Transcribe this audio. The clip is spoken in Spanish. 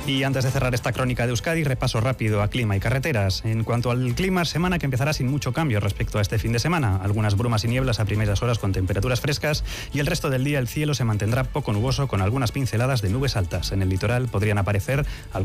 Y antes de cerrar esta crónica de Euskadi, repaso rápido a clima y carreteras. En cuanto al clima, semana que empezará sin mucho cambio respecto a este fin de semana. Algunas brumas y nieblas a primeras horas con temperaturas frescas y el resto del día el cielo se mantendrá poco nuboso con algunas pinceladas de nubes altas. En el litoral podrían aparecer